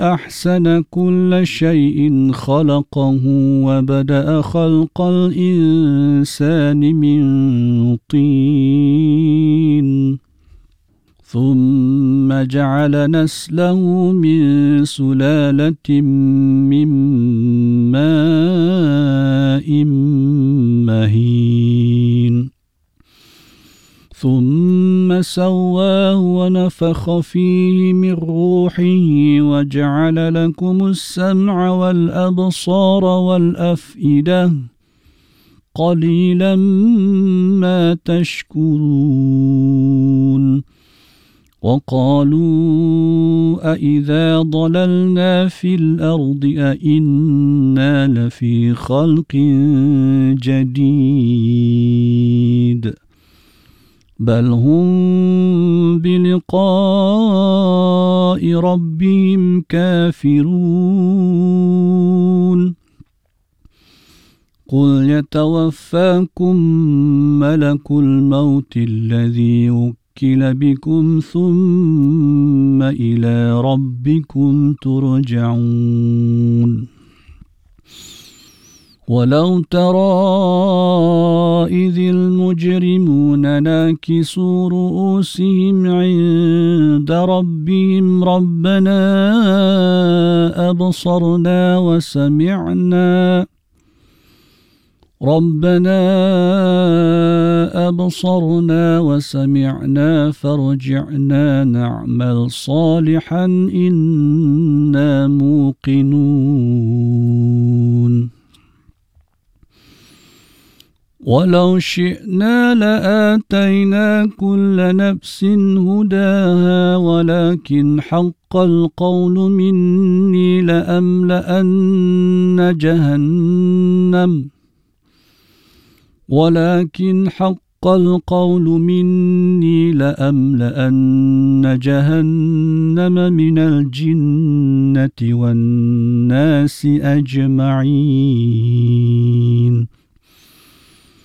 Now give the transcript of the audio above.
أحسن كل شيء خلقه وبدأ خلق الإنسان من طين ثم جعل نسله من سلالة من ماء مهين ثم سواه ونفخ فيه من روحه وجعل لكم السمع والأبصار والأفئدة قليلا ما تشكرون وقالوا أإذا ضللنا في الأرض أإنا لفي خلق جديد بل هم بلقاء ربهم كافرون قل يتوفاكم ملك الموت الذي وكل بكم ثم إلى ربكم ترجعون ولو ترى إذ المجرمون ناكسوا رؤوسهم عند ربهم ربنا أبصرنا وسمعنا فارجعنا نعمل صالحا إنا موقنون ولو شئنا لآتينا كل نفس هداها ولكن حق القول مني لأملأن جهنم من الجنة والناس أجمعين